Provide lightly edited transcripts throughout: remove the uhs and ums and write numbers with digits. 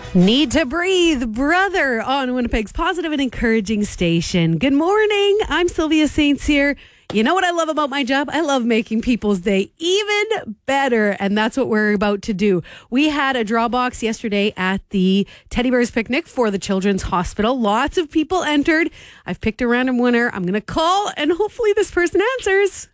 Need to Breathe, Brother, on Winnipeg's positive and encouraging station. Good morning. I'm Sylvia Saints here. You know what I love about my job? I love making people's day even better, and that's what we're about to do. We had a draw box yesterday at the Teddy Bears Picnic for the Children's Hospital. Lots of people entered. I've picked a random winner. I'm going to call, and hopefully this person answers.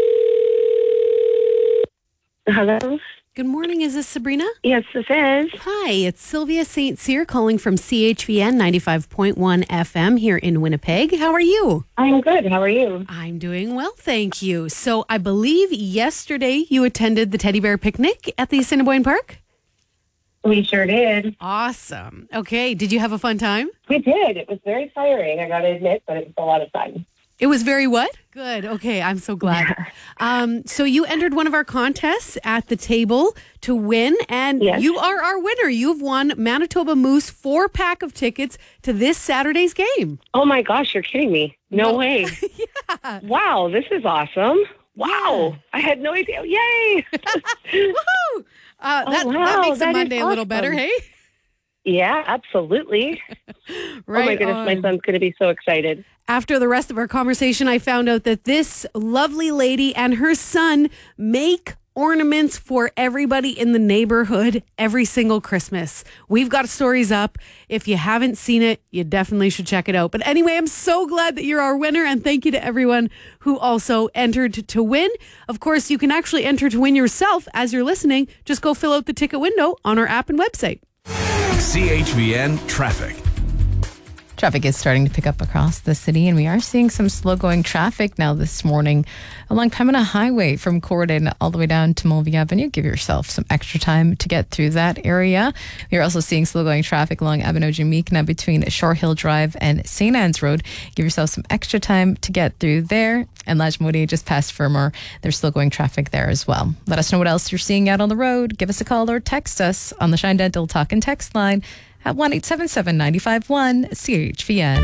Hello? Good morning. Is this Sabrina? Yes, this is. Hi, it's Sylvia St. Cyr calling from CHVN 95.1 FM here in Winnipeg. How are you? I'm good. How are you? I'm doing well, thank you. So I believe yesterday you attended the Teddy Bear Picnic at the Assiniboine Park? We sure did. Awesome. Okay, did you have a fun time? We did. It was very tiring, I got to admit, but it was a lot of fun. It was very what? Good. Okay, I'm so glad. So you entered one of our contests at the table to win, and Yes. you are our winner. You've won Manitoba Moose 4-pack of tickets to this Saturday's game. Oh my gosh, you're kidding me. No way. Yeah. Wow, this is awesome. Wow. I had no idea. Yay. Woohoo! That makes that a is Monday a little awesome. better, hey? Yeah, absolutely. Right. Oh my goodness, my son's going to be so excited. After the rest of our conversation, I found out that this lovely lady and her son make ornaments for everybody in the neighborhood every single Christmas. We've got stories up. If you haven't seen it, you definitely should check it out. But anyway, I'm so glad that you're our winner, and thank you to everyone who also entered to win. Of course, you can actually enter to win yourself as you're listening. Just go fill out the ticket window on our app and website. CHVN Traffic. Traffic is starting to pick up across the city, and we are seeing some slow-going traffic now this morning along Pembina Highway from Corydon all the way down to Mulvey Avenue. Give yourself some extra time to get through that area. We're also seeing slow-going traffic along Abinogi-Meekna between Shore Hill Drive and St. Anne's Road. Give yourself some extra time to get through there. And Lachmody just past Fermor. There's slow-going traffic there as well. Let us know what else you're seeing out on the road. Give us a call or text us on the Shine Dental Talk and Text line at 1-877-951-CHVN.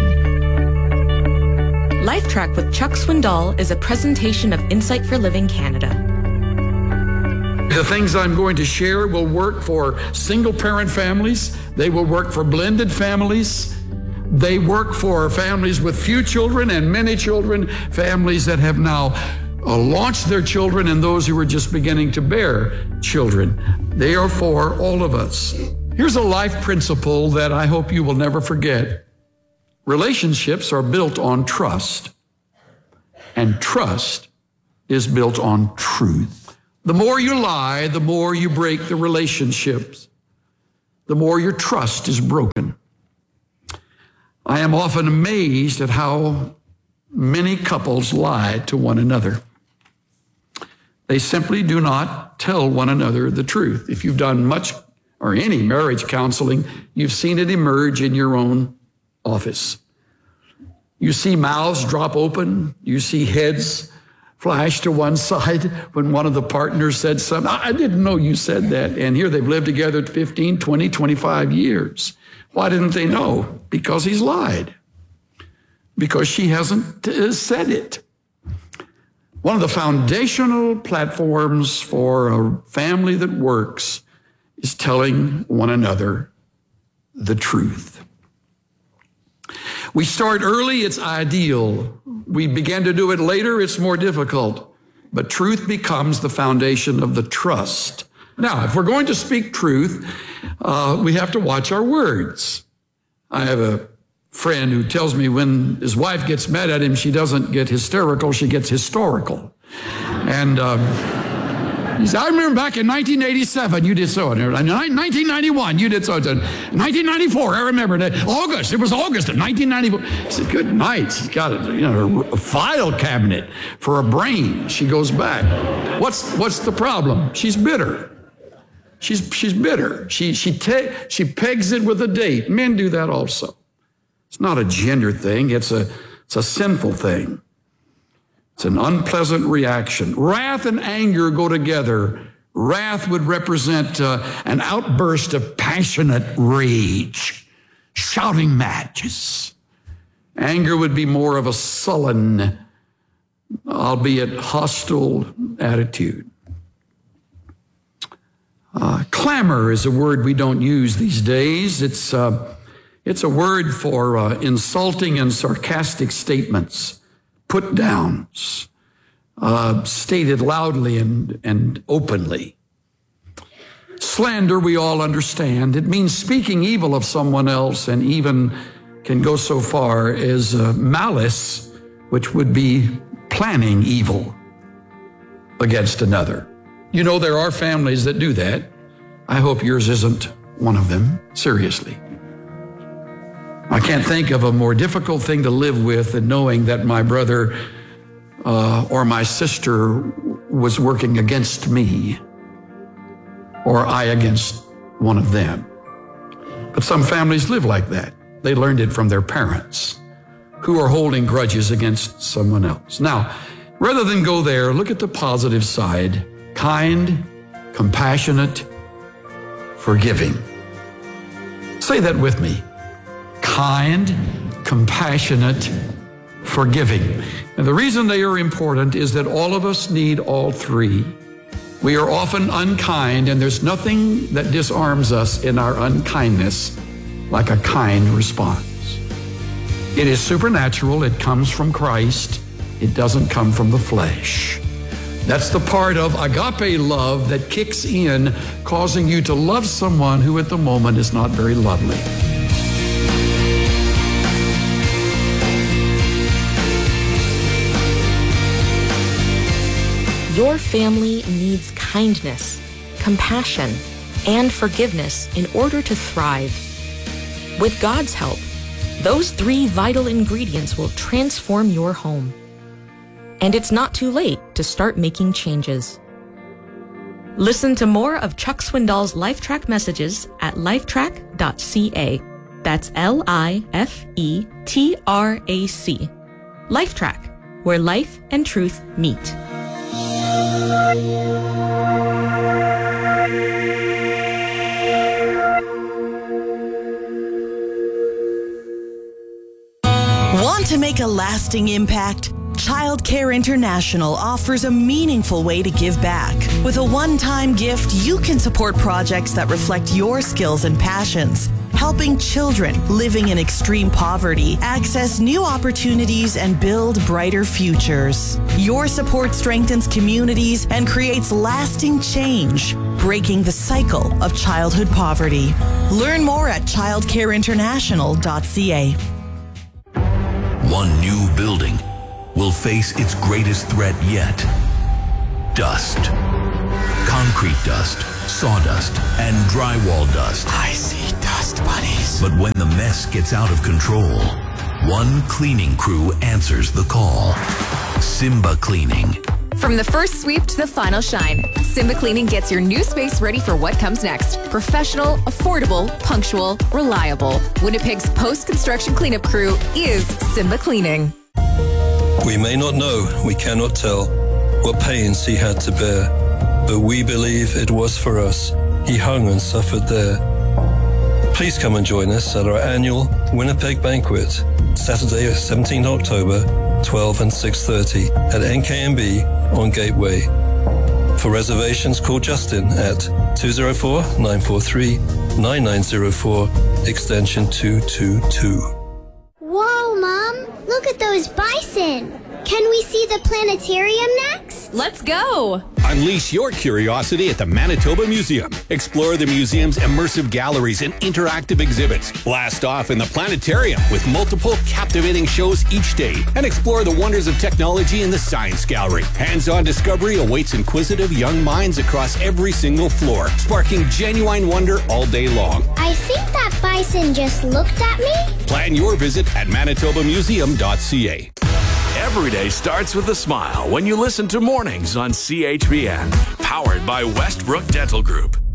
Life Track with Chuck Swindoll is a presentation of Insight for Living Canada. The things I'm going to share will work for single-parent families. They will work for blended families. They work for families with few children and many children, families that have now launched their children, and those who are just beginning to bear children. They are for all of us. Here's a life principle that I hope you will never forget. Relationships are built on trust, and trust is built on truth. The more you lie, the more you break the relationships, the more your trust is broken. I am often amazed at how many couples lie to one another. They simply do not tell one another the truth. If you've done much or any marriage counseling, you've seen it emerge in your own office. You see mouths drop open. You see heads flash to one side when one of the partners said something. I didn't know you said that. And here they've lived together 15, 20, 25 years. Why didn't they know? Because he's lied. Because she hasn't said it. One of the foundational platforms for a family that works is telling one another the truth. We start early, it's ideal. We begin to do it later, it's more difficult. But truth becomes the foundation of the trust. Now, if we're going to speak truth, we have to watch our words. I have a friend who tells me when his wife gets mad at him, she doesn't get hysterical, she gets historical. And he said, I remember back in 1987, you did so. In 1991, you did so. In 1994, I remember that. August, it was August of 1994. He said, good night. She's got a file cabinet for a brain. She goes back. What's the problem? She's bitter. She's bitter. She pegs it with a date. Men do that also. It's not a gender thing. It's a sinful thing. It's an unpleasant reaction. Wrath and anger go together. Wrath would represent an outburst of passionate rage, shouting matches. Anger would be more of a sullen, albeit hostile attitude. Clamor is a word we don't use these days. It's a word for insulting and sarcastic statements, put downs, stated loudly and openly. Slander, we all understand. It means speaking evil of someone else, and even can go so far as malice, which would be planning evil against another. You know, there are families that do that. I hope yours isn't one of them, seriously. I can't think of a more difficult thing to live with than knowing that my brother or my sister was working against me, or I against one of them. But some families live like that. They learned it from their parents, who are holding grudges against someone else. Now, rather than go there, look at the positive side. Kind, compassionate, forgiving. Say that with me. Kind, compassionate, forgiving. And the reason they are important is that all of us need all three. We are often unkind, and there's nothing that disarms us in our unkindness like a kind response. It is supernatural. It comes from Christ. It doesn't come from the flesh. That's the part of agape love that kicks in, causing you to love someone who at the moment is not very lovely. Your family needs kindness, compassion, and forgiveness in order to thrive. With God's help, those three vital ingredients will transform your home. And it's not too late to start making changes. Listen to more of Chuck Swindoll's LifeTrack messages at lifetrack.ca. That's LIFETRAC. LifeTrack, where life and truth meet. Want to make a lasting impact? Child Care International offers a meaningful way to give back. With a one-time gift, you can support projects that reflect your skills and passions, helping children living in extreme poverty access new opportunities and build brighter futures. Your support strengthens communities and creates lasting change, breaking the cycle of childhood poverty. Learn more at childcareinternational.ca. One new building will face its greatest threat yet. Dust. Concrete dust, sawdust, and drywall dust. I see dust bunnies. But when the mess gets out of control, one cleaning crew answers the call. Simba Cleaning. From the first sweep to the final shine, Simba Cleaning gets your new space ready for what comes next. Professional, affordable, punctual, reliable. Winnipeg's post-construction cleanup crew is Simba Cleaning. We may not know, we cannot tell, what pains he had to bear, but we believe it was for us. He hung and suffered there. Please come and join us at our annual Winnipeg Banquet, Saturday, 17th October, 12 and 6:30 at NKMB on Gateway. For reservations, call Justin at 204-943-9904, extension 222. Whoa, Mom! Look at those bison! Can we see the planetarium next? Let's go! Unleash your curiosity at the Manitoba Museum. Explore the museum's immersive galleries and interactive exhibits. Blast off in the planetarium with multiple captivating shows each day. And explore the wonders of technology in the Science Gallery. Hands-on discovery awaits inquisitive young minds across every single floor, sparking genuine wonder all day long. I think that bison just looked at me. Plan your visit at manitobamuseum.ca. Every day starts with a smile when you listen to Mornings on CHVN. Powered by Westbrook Dental Group.